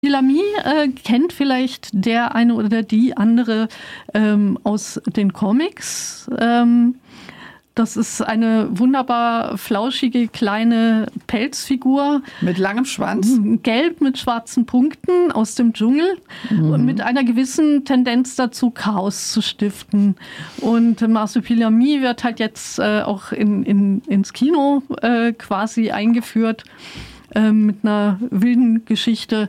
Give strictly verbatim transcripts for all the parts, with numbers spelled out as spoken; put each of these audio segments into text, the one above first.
Marsupilami äh, kennt vielleicht der eine oder die andere ähm, aus den Comics. Ähm, das ist eine wunderbar flauschige kleine Pelzfigur. Mit langem Schwanz. Gelb mit schwarzen Punkten aus dem Dschungel mhm. und mit einer gewissen Tendenz dazu, Chaos zu stiften. Und Marsupilami wird halt jetzt äh, auch in, in, ins Kino äh, quasi eingeführt. Mit einer wilden Geschichte.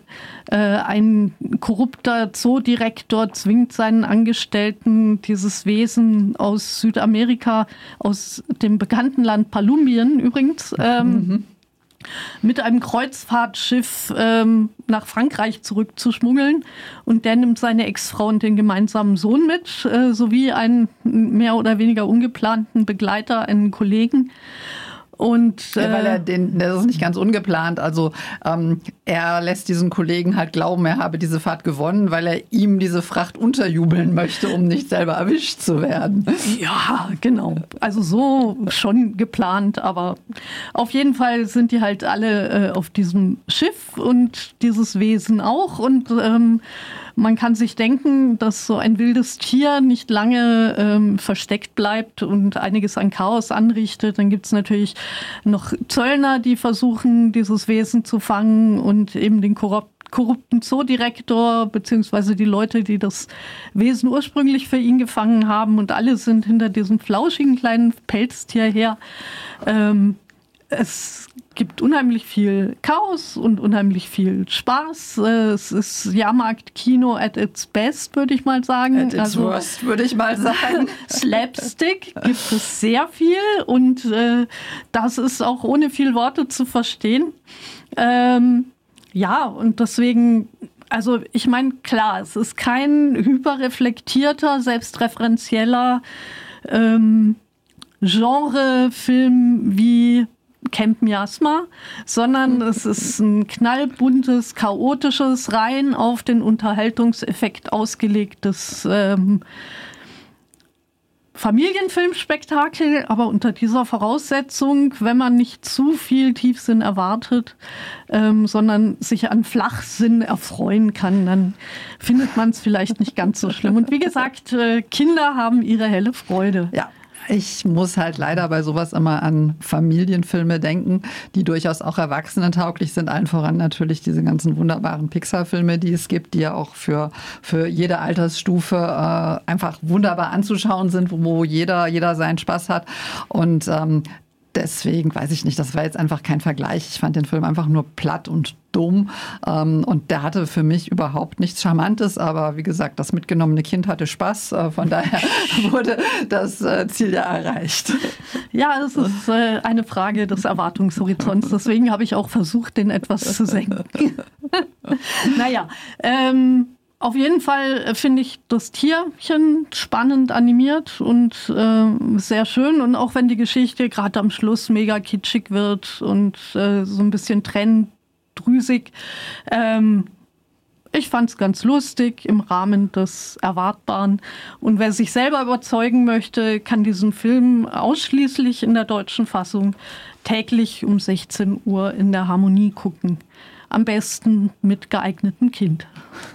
Ein korrupter Zoodirektor zwingt seinen Angestellten, dieses Wesen aus Südamerika, aus dem bekannten Land Kolumbien übrigens, mhm. mit einem Kreuzfahrtschiff ähm, nach Frankreich zurückzuschmuggeln. Und der nimmt seine Ex-Frau und den gemeinsamen Sohn mit, äh, sowie einen mehr oder weniger ungeplanten Begleiter, einen Kollegen. Und, ja, weil er den, das ist nicht ganz ungeplant. Also ähm, er lässt diesen Kollegen halt glauben, er habe diese Fahrt gewonnen, weil er ihm diese Fracht unterjubeln möchte, um nicht selber erwischt zu werden. Ja, genau. Also so schon geplant, aber auf jeden Fall sind die halt alle äh, auf diesem Schiff und dieses Wesen auch. Und ähm, man kann sich denken, dass so ein wildes Tier nicht lange ähm, versteckt bleibt und einiges an Chaos anrichtet. Dann gibt es natürlich noch Zöllner, die versuchen, dieses Wesen zu fangen und eben den korrupt, korrupten Zoodirektor beziehungsweise die Leute, die das Wesen ursprünglich für ihn gefangen haben. Und alle sind hinter diesem flauschigen kleinen Pelztier her. Ähm, es gibt unheimlich viel Chaos und unheimlich viel Spaß. Es ist Jahrmarkt-Kino at its best, würde ich mal sagen. At its also, worst, würde ich mal sagen. Slapstick gibt es sehr viel und äh, das ist auch ohne viel Worte zu verstehen. Ähm, ja, und deswegen, also ich meine, klar, es ist kein hyperreflektierter, selbstreferenzieller ähm, Genrefilm wie Camp Miasma, sondern es ist ein knallbuntes, chaotisches, rein auf den Unterhaltungseffekt ausgelegtes ähm, Familienfilmspektakel, aber unter dieser Voraussetzung, wenn man nicht zu viel Tiefsinn erwartet, ähm, sondern sich an Flachsinn erfreuen kann, dann findet man es vielleicht nicht ganz so schlimm. Und wie gesagt, äh, Kinder haben ihre helle Freude. Ja. Ich muss halt leider bei sowas immer an Familienfilme denken, die durchaus auch erwachsenentauglich sind. Allen voran natürlich diese ganzen wunderbaren Pixar-Filme, die es gibt, die ja auch für, für jede Altersstufe äh, einfach wunderbar anzuschauen sind, wo jeder, jeder seinen Spaß hat. Und ähm, deswegen weiß ich nicht, das war jetzt einfach kein Vergleich. Ich fand den Film einfach nur platt und dumm. Und der hatte für mich überhaupt nichts Charmantes. Aber wie gesagt, das mitgenommene Kind hatte Spaß. Von daher wurde das Ziel ja erreicht. Ja, es ist eine Frage des Erwartungshorizonts. Deswegen habe ich auch versucht, den etwas zu senken. Naja, ähm... auf jeden Fall finde ich das Tierchen spannend animiert und äh, sehr schön. Und auch wenn die Geschichte gerade am Schluss mega kitschig wird und äh, so ein bisschen tränendrüsig. Ähm, ich fand es ganz lustig im Rahmen des Erwartbaren. Und wer sich selber überzeugen möchte, kann diesen Film ausschließlich in der deutschen Fassung täglich um sechzehn Uhr in der Harmonie gucken. Am besten mit geeignetem Kind.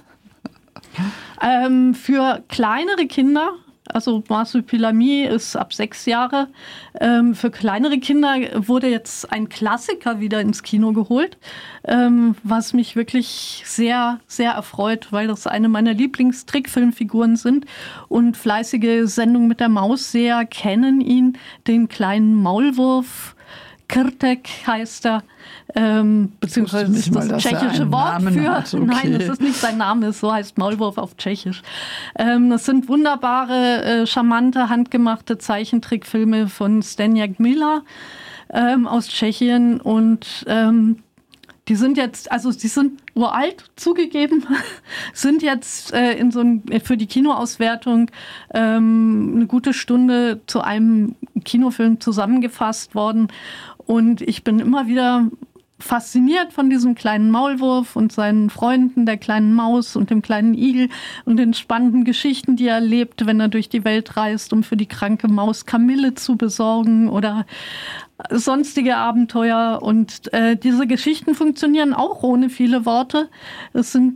Ähm, für kleinere Kinder, also Marsupilami ist ab sechs Jahre, ähm, für kleinere Kinder wurde jetzt ein Klassiker wieder ins Kino geholt, ähm, was mich wirklich sehr, sehr erfreut, weil das eine meiner Lieblingstrickfilmfiguren sind und fleißige Sendung mit der Mausseher kennen ihn, den kleinen Maulwurf. Krtek heißt er, ähm, beziehungsweise ist das mal, tschechische Wort Namen für, hat, okay. Nein, das ist nicht sein Name, so heißt Maulwurf auf Tschechisch. Ähm, das sind wunderbare, äh, charmante, handgemachte Zeichentrickfilme von Stenjak Miller ähm, aus Tschechien und ähm, die sind jetzt, also die sind uralt zugegeben, sind jetzt äh, in so ein, für die Kinoauswertung ähm, eine gute Stunde zu einem Kinofilm zusammengefasst worden. Und ich bin immer wieder fasziniert von diesem kleinen Maulwurf und seinen Freunden, der kleinen Maus und dem kleinen Igel und den spannenden Geschichten, die er erlebt, wenn er durch die Welt reist, um für die kranke Maus Kamille zu besorgen oder sonstige Abenteuer. Und äh, diese Geschichten funktionieren auch ohne viele Worte. Es sind